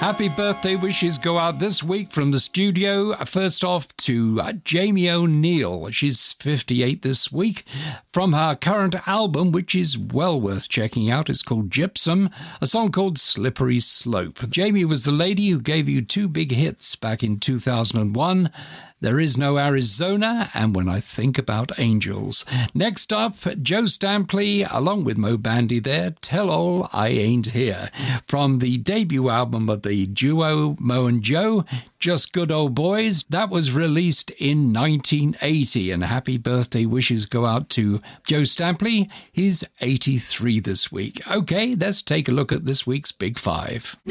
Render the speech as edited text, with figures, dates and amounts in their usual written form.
Happy birthday wishes go out this week from the studio. First off to Jamie O'Neill. She's 58 this week. From her current album, which is well worth checking out, it's called Gypsum, a song called Slippery Slope. Jamie was the lady who gave you two big hits back in 2001. There Is No Arizona, and When I Think About Angels. Next up, Joe Stampley, along with Mo Bandy there, Tell All I Ain't Here. From the debut album of the duo Mo and Joe, Just Good Old Boys, that was released in 1980. And happy birthday wishes go out to Joe Stampley. He's 83 this week. Okay, let's take a look at this week's Big Five.